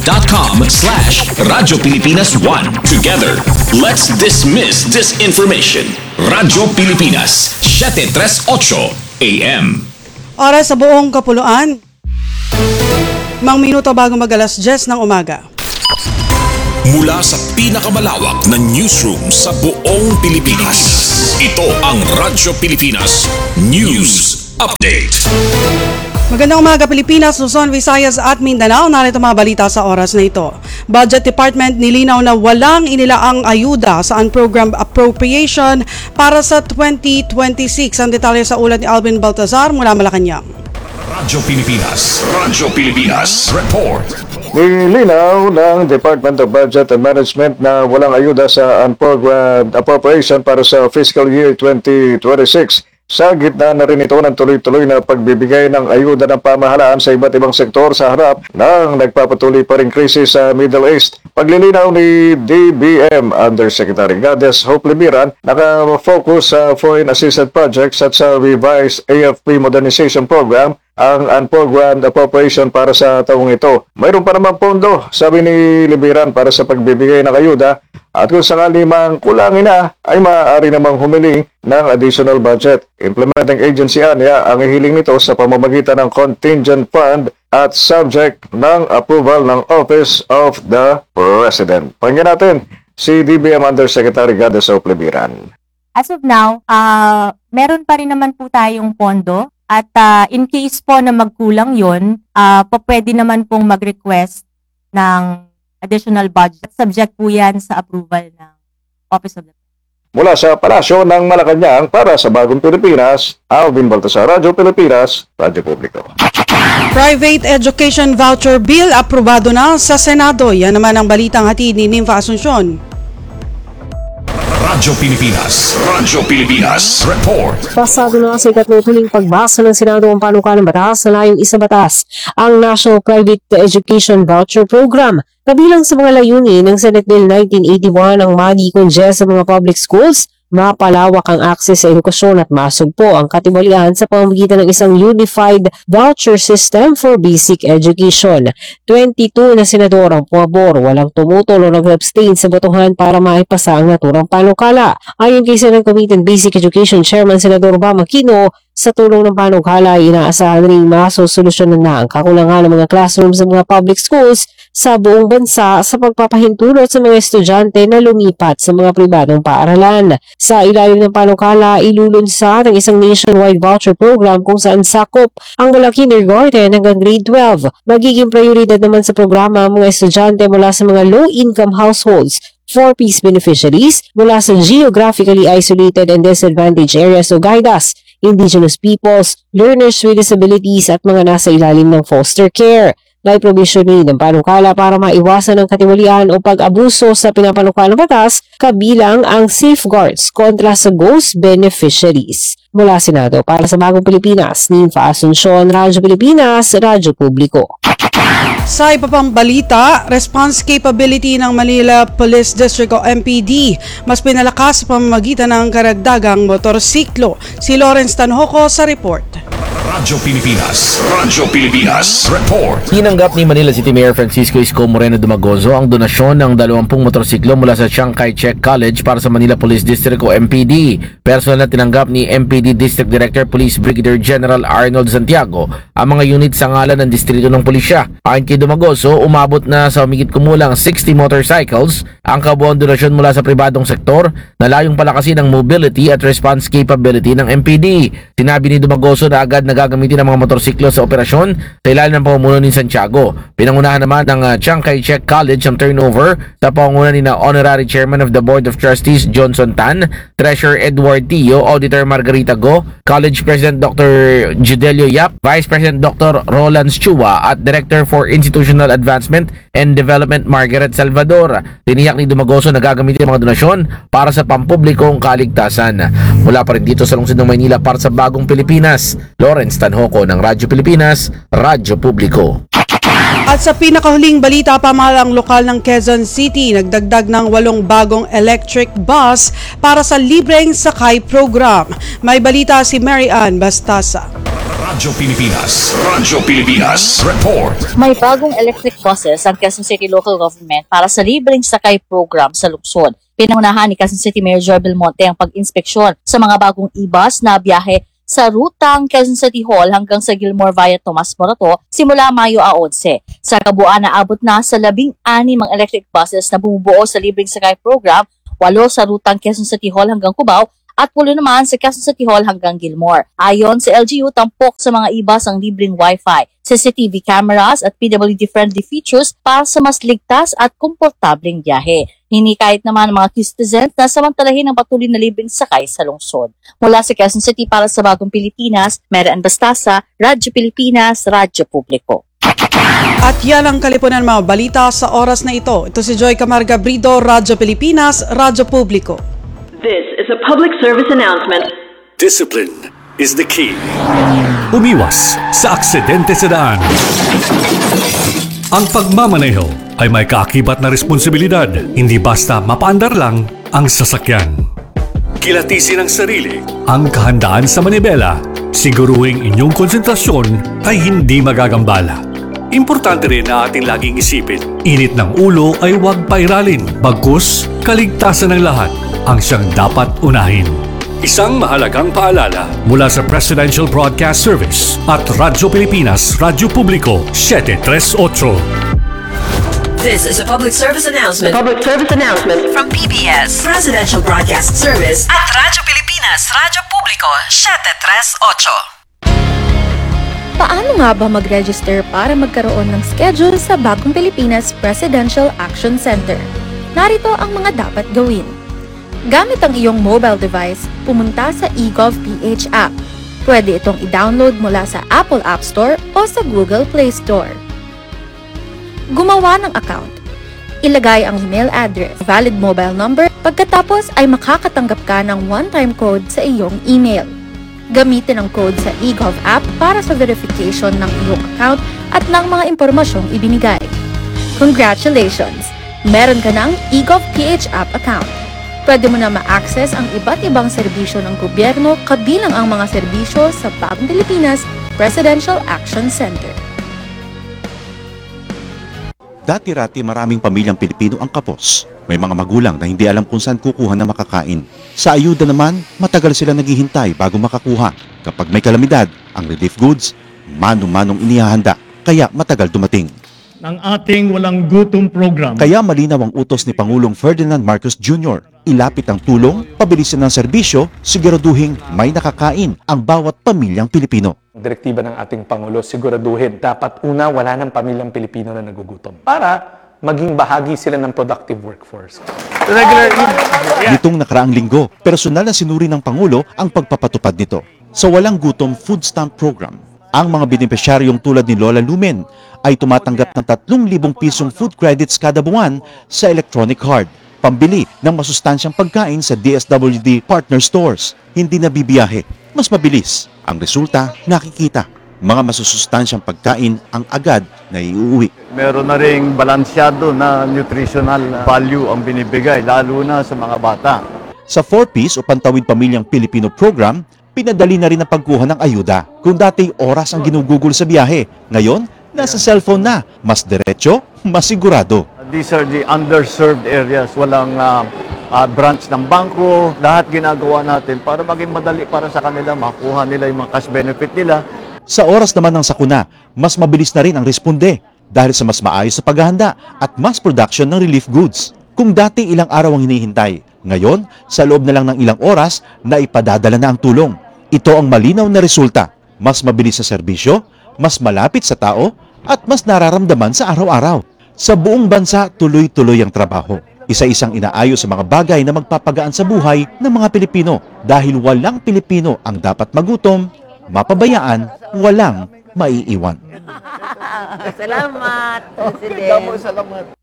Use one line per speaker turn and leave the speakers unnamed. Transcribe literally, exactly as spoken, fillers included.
dot com slash Radyo Pilipinas one. Together, let's dismiss disinformation. Radyo Pilipinas, seven thirty-eight A M.
Oras sa buong kapuluan. Mang minuto bago mag-alas diyes ng umaga.
Mula sa pinakamalawak na newsroom sa buong Pilipinas, ito ang Radyo Pilipinas News Update.
Magandang umaga Pilipinas, Luzon, Visayas at Mindanao. Narito mga balita sa oras na ito. Budget Department nilinaw na walang inilaang ayuda sa unprogrammed appropriation para sa twenty twenty-six. Ang detalye sa ulat ni Alvin Baltazar mula Malacanang.
Radyo Pilipinas, Radyo Pilipinas Report.
Nilinaw ng Department of Budget and Management na walang ayuda sa unprogrammed appropriation para sa fiscal year twenty twenty-six. Sa gitna na rin ito ng tuloy-tuloy na pagbibigay ng ayuda ng pamahalaan sa iba't ibang sektor sa harap ng nagpapatuloy pa ring krisis sa Middle East. Paglilinaw ni D B M Undersecretary Gades Hope Limiran, naka-focus sa foreign assisted projects at sa revised A F P modernization program ang unprogrammed appropriation para sa taong ito. Mayroon pa namang pondo, sabi ni Libiran, para sa pagbibigay ng ayuda at kung sakali mang kulangin na ay maaari namang humiling ng additional budget. Implementing agency anya ang hihiling nito sa pamamagitan ng contingent fund at subject ng approval ng Office of the President. Pakinggan natin si D B M Undersecretary Gades Hope Libiran.
As of now, uh, meron pa rin naman po tayong pondo. At uh, in case po na magkulang yun, uh, po pwede naman pong mag-request ng additional budget. Subject po yan sa approval ng Office of the President.
Mula sa Palasyo ng Malacanang para sa Bagong Pilipinas, Alvin Baltazar, Radyo Pilipinas, Radyo Publiko.
Private Education Voucher Bill aprobado na sa Senado. Yan naman ang balitang hatid ni Nympha Asuncion.
Radyo Pilipinas, Radyo Pilipinas Report.
Pasado na sa ikatlong huling pagbasa ng Senado ang panukalang batas na layong isabatas ang National Private Education Voucher Program. Kabilang sa mga layunin ng Senate Bill nineteen eighty-one ang ma-decongest sa mga public schools, mapalawak ang access sa edukasyon at masugpo ang katiwalian sa pamamagitan ng isang unified voucher system for basic education. twenty-two na senador ang pumabor, walang tumutol o nag-abstain sa botohan para maipasa ang naturang panukala. Ayon kay Senate Committee on Basic Education Chairman Senador Bam Aquino, sa tulong ng panukala, inaasahan ring masosolusyonan na ang kakulangan ng mga classrooms sa mga public schools sa buong bansa sa pagpapahintulot sa mga estudyante na lumipat sa mga pribadong paaralan. Sa ilalim ng panukala, ilulunsad ang isang nationwide voucher program kung saan sakop ang mula kindergarten hanggang grade twelve. Magiging prioridad naman sa programa ang mga estudyante mula sa mga low-income households, four-piece beneficiaries mula sa geographically isolated and disadvantaged areas o GAIDAS, indigenous peoples, learners with disabilities at mga nasa ilalim ng foster care. May provision din ng panukala para maiwasan ang katiwalian o pag-abuso sa pinapanukalang batas, kabilang ang safeguards kontra sa ghost beneficiaries. Mula Senado para sa Bagong Pilipinas, Nympha Asuncion, Radyo Pilipinas, Radyo Publiko.
Sa iba pang balita, response capability ng Manila Police District o M P D mas pinalakas sa pamamagitan ng karagdagang motorsiklo. Si Lawrence Tanhoco sa report.
Radyo Pilipinas, Radyo Pilipinas Report.
Tinanggap ni Manila City Mayor Francisco Isko Moreno Dumagozo ang donasyon ng dalawampung motorsiklo mula sa Chiang Kai-shek College para sa Manila Police District o M P D. Personal na tinanggap ni M P D District Director Police Brigadier General Arnold Santiago ang mga unit sa ngalan ng distrito ng pulisya. Ayon kay Dumagozo, umabot na sa humigit kumulang sixty motorcycles ang kabuuan donasyon mula sa pribadong sektor na layong palakasin ang mobility at response capability ng M P D. Sinabi ni Dumagozo na agad na gagamitin ang mga motorsiklo sa operasyon sa ilalim ng pamumuno ni Santiago. Pinangunahan naman ng uh, Chiang Kai-shek College ang turnover sa pangunguna ni na Honorary Chairman of the Board of Trustees Johnson Tan, Treasurer Edward Tio, Auditor Margarita Go, College President Doctor Judelio Yap, Vice President Doctor Roland Chua at Director for Institutional Advancement and Development Margaret Salvador. Tiniyak ni Dumagozo na gagamitin ang mga donasyon para sa pampublikong kaligtasan. Mula pa rin dito sa lungsod ng Maynila para sa Bagong Pilipinas, Lawrence Tanhoco ng Radyo Pilipinas, Radyo Publiko.
At sa pinakahuling balita, pamahalang lokal ng Quezon City nagdagdag ng walong bagong electric bus para sa libreng sakay program. May balita si Mary Ann Bastasa.
Radyo Pilipinas. Radyo Pilipinas. Report.
May bagong electric buses ang Quezon City Local Government para sa libreng sakay program sa lungsod. Pinangunahan ni Quezon City Mayor Joy Belmonte ang pag-inspeksyon sa mga bagong e-bus na biyahe sa rutang Quezon City Hall hanggang sa Gilmore via Tomas Morato simula Mayo eleven. Sa kabuuan, naabot na sa labing anim ang electric buses na bumubuo sa libreng sakay program, walo sa rutang Quezon City Hall hanggang Cubao at pulo naman sa Quezon City Hall hanggang Gilmore. Ayon sa L G U, tampok sa mga e-bus ang libreng Wi-Fi, C C T V cameras at P W D-friendly features para sa mas ligtas at komportableng biyahe. Hinikayat naman ang mga citizens na samantalahin ang patuloy na libreng sakay sa lungsod. Mula sa Quezon City para sa Bagong Pilipinas, Mary Ann Bastasa, Radyo Pilipinas, Radyo Publiko.
At yan ang kalipunan mga balita sa oras na ito. Ito si Joy Camarga Brido, Radyo Pilipinas, Radyo Publiko.
This is a public service announcement.
Discipline is the key. Umiwas sa aksidente sa daan. Ang pagmamaneho ay may kaakibat na responsibilidad, hindi basta mapaandar lang ang sasakyan. Kilatisin ang sarili, ang kahandaan sa manibela, siguruhing inyong konsentrasyon ay hindi magagambala. Importante rin na ating laging isipin, init ng ulo ay huwag pairalin, bagkus kaligtasan ng lahat ang siyang dapat unahin. Isang mahalagang paalala mula sa Presidential Broadcast Service at Radyo Pilipinas, Radyo Publiko, seven three eight.
This is a public service announcement.
Public service announcement
From P B S,
Presidential Broadcast Service
at Radyo Pilipinas, Radyo Publiko, seven three eight.
Paano nga ba mag-register para magkaroon ng schedule sa Bagong Pilipinas Presidential Action Center? Narito ang mga dapat gawin. Gamit ang iyong mobile device, pumunta sa eGovPH app. Pwede itong i-download mula sa Apple App Store o sa Google Play Store. Gumawa ng account. Ilagay ang email address, valid mobile number, pagkatapos ay makakatanggap ka ng one-time code sa iyong email. Gamitin ang code sa eGov app para sa verification ng iyong account at ng mga impormasyong ibinigay. Congratulations! Meron ka ng eGovPH app account. Pwede mo na ma-access ang iba't ibang serbisyo ng gobyerno kabilang ang mga serbisyo sa Bagong Pilipinas Presidential Action Center.
Dati-rati maraming pamilyang Pilipino ang kapos. May mga magulang na hindi alam kung saan kukuha na makakain. Sa ayuda naman, matagal sila naghihintay bago makakuha. Kapag may kalamidad, ang relief goods, mano-manong inihahanda, kaya matagal dumating.
Ng ating walang gutom program.
Kaya malinaw ang utos ni Pangulong Ferdinand Marcos Junior Ilapit ang tulong, pabilisin ang serbisyo, siguraduhin may nakakain ang bawat pamilyang Pilipino.
Direktiba ng ating Pangulo, siguraduhin dapat una wala ng pamilyang Pilipino na nagugutom para maging bahagi sila ng productive workforce.
Regular Nitong nakaraang linggo, personal na sinuri ng Pangulo ang pagpapatupad nito. Sa Walang Gutom Food Stamp Program, ang mga benepisyaryong tulad ni Lola Lumen ay tumatanggap ng tatlong libong pisong food credits kada buwan sa electronic card, pambili ng masustansyang pagkain sa D S W D partner stores. Hindi na bibiyahe, mas mabilis. Ang resulta, nakikita. Mga masusustansyang pagkain ang agad na iuwi.
Meron na ring balansyado na nutritional value ang binibigay, lalo na sa mga bata.
Sa four piece o Pantawid Pamilyang Pilipino program, pinadali na rin ang pagkuha ng ayuda. Kung dati oras ang ginugugol sa biyahe, ngayon, nasa cellphone na. Mas diretso, mas sigurado.
These are the underserved areas. Walang uh, uh, branch ng bangko. Lahat ginagawa natin para maging madali para sa kanila, makuha nila yung mga cash benefit nila.
Sa oras naman ng sakuna, mas mabilis na rin ang responde dahil sa mas maayos sa paghahanda at mass production ng relief goods. Kung dati ilang araw ang hinihintay, ngayon, sa loob na lang ng ilang oras, na ipadadala na ang tulong. Ito ang malinaw na resulta. Mas mabilis sa serbisyo, mas malapit sa tao, at mas nararamdaman sa araw-araw. Sa buong bansa, tuloy-tuloy ang trabaho. Isa-isang inaayos sa mga bagay na magpapagaan sa buhay ng mga Pilipino dahil walang Pilipino ang dapat magutom, mapabayaan, walang maiiwan.
Salamat, President.
Salamat.